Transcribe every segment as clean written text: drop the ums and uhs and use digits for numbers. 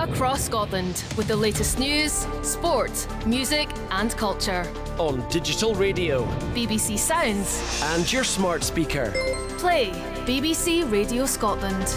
across Scotland with the latest news, sport, music and culture. On digital radio, BBC Sounds and your smart speaker. Play BBC Radio Scotland.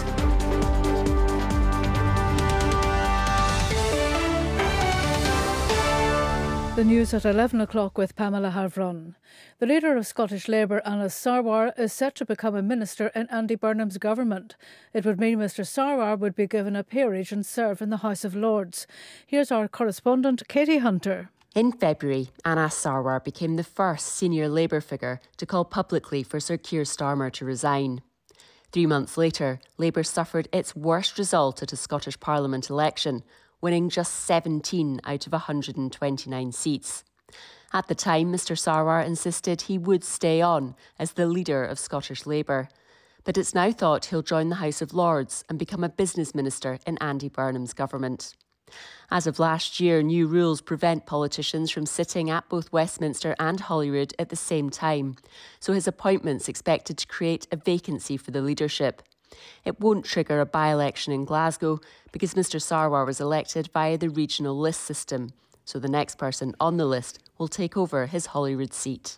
The news at 11 o'clock with Pamela Havron. The leader of Scottish Labour, Anas Sarwar, is set to become a minister in Andy Burnham's government. It would mean Mr Sarwar would be given a peerage and serve in the House of Lords. Here's our correspondent, Katie Hunter. In February, Anas Sarwar became the first senior Labour figure to call publicly for Sir Keir Starmer to resign. 3 months later, Labour suffered its worst result at a Scottish Parliament election, winning just 17 out of 129 seats. At the time, Mr Sarwar insisted he would stay on as the leader of Scottish Labour. But it's now thought he'll join the House of Lords and become a business minister in Andy Burnham's government. As of last year, new rules prevent politicians from sitting at both Westminster and Holyrood at the same time, so his appointment's expected to create a vacancy for the leadership. It won't trigger a by-election in Glasgow because Mr Sarwar was elected via the regional list system, so the next person on the list will take over his Holyrood seat.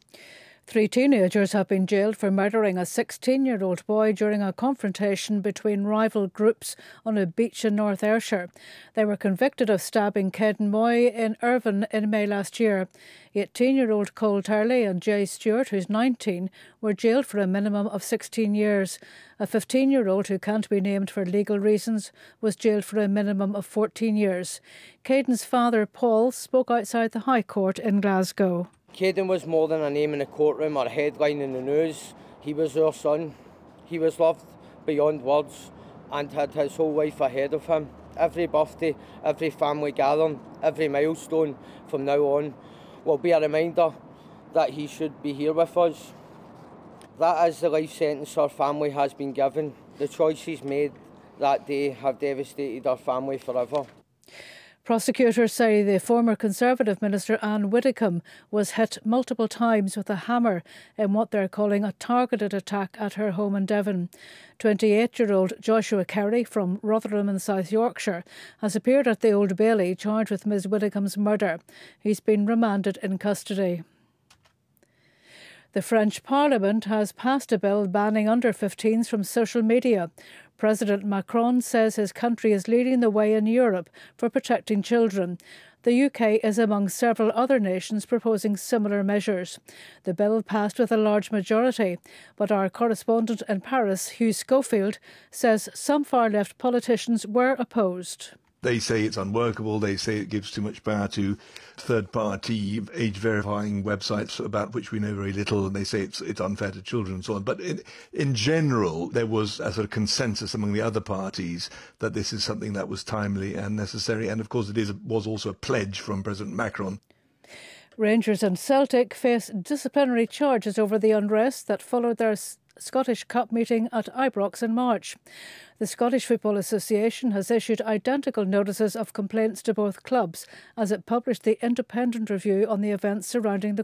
3 teenagers have been jailed for murdering a 16-year-old boy during a confrontation between rival groups on a beach in North Ayrshire. They were convicted of stabbing Caden Moy in Irvine in May last year. 18-year-old Cole Turley and Jay Stewart, who's 19, were jailed for a minimum of 16 years. A 15-year-old who can't be named for legal reasons was jailed for a minimum of 14 years. Caden's father, Paul, spoke outside the High Court in Glasgow. Caden was more than a name in the courtroom or a headline in the news. He was our son. He was loved beyond words and had his whole life ahead of him. Every birthday, every family gathering, every milestone from now on will be a reminder that he should be here with us. That is the life sentence our family has been given. The choices made that day have devastated our family forever. Prosecutors say the former Conservative Minister Anne Widdecombe was hit multiple times with a hammer in what they're calling a targeted attack at her home in Devon. 28-year-old Joshua Kerry from Rotherham in South Yorkshire has appeared at the Old Bailey charged with Ms Widdecombe's murder. He's been remanded in custody. The French Parliament has passed a bill banning under-15s from social media. President Macron says his country is leading the way in Europe for protecting children. The UK is among several other nations proposing similar measures. The bill passed with a large majority, but our correspondent in Paris, Hugh Schofield, says some far-left politicians were opposed. They say it's unworkable. They say it gives too much power to third-party age-verifying websites about which we know very little, and they say it's unfair to children and so on. But in general, there was a sort of consensus among the other parties that this is something that was timely and necessary. And of course, was also a pledge from President Macron. Rangers and Celtic face disciplinary charges over the unrest that followed their Scottish Cup meeting at Ibrox in March. The Scottish Football Association has issued identical notices of complaints to both clubs as it published the independent review on the events surrounding the